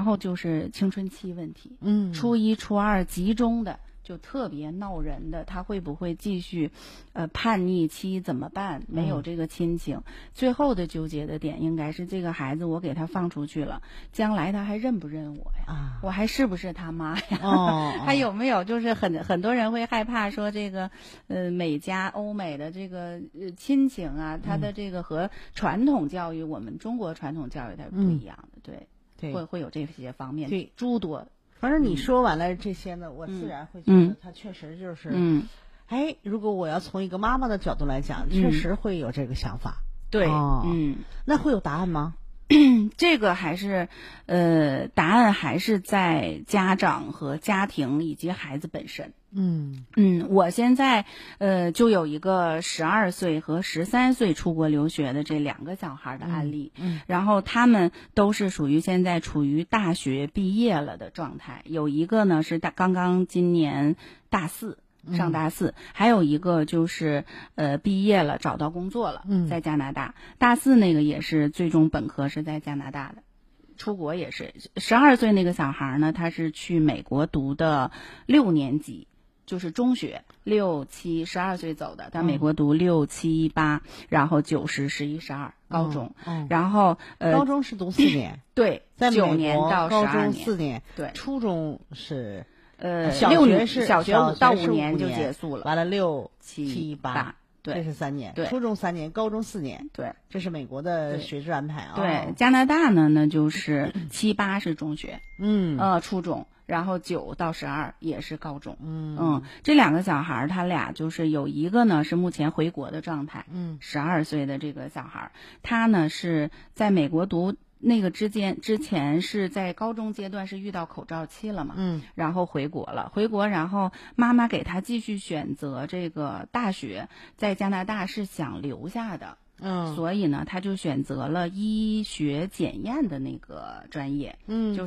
后就是青春期问题，初一初二集中的就特别闹人的，他会不会继续叛逆期怎么办？没有这个亲情，最后的纠结的点应该是这个孩子我给他放出去了，将来他还认不认我呀？我还是不是他妈呀？还有没有就是很多人会害怕说这个美加欧美的这个亲情啊，他的这个和传统教育我们中国传统教育它是不一样的，对，会有这些方面， 对， 诸多。 反正你说完了这些呢，我自然会觉得他确实就是，如果我要从一个妈妈的角度来讲，确实会有这个想法。 对， 那会有答案吗？ 这个还是答案还是在家长和家庭以及孩子本身。我现在就有一个12岁和13岁出国留学的这2个小孩的案例，然后他们都是属于现在处于大学毕业了的状态，有一个呢是刚刚今年大4。上大4，还有一个就是毕业了找到工作了，在加拿大。大4那个也是最终本科是在加拿大的，出国也是。12岁那个小孩呢，他是去美国读的6年级，就是中学6、7、12岁走的，他美国读6、7、8，然后9、10、11、12高中，然后高中是读4年， 对， 在 9年到12年， 高中4年， 对， 初中是。 小学5到5年就结束了， 完了6、7、8， 对， 这是3年， 对， 初中3年，高中4年， 对， 这是美国的学制安排啊。 对，加拿大呢就是7、8是中学，初中，然后9到12也是高中，这2个小孩他俩就是有一个呢是目前回国的状态，12岁的这个小孩，他呢是在美国读。那个之前是在高中阶段是遇到口罩期了嘛，然后回国了，然后妈妈给他继续选择这个大学，在加拿大是想留下的，所以呢他就选择了医学检验的那个专业，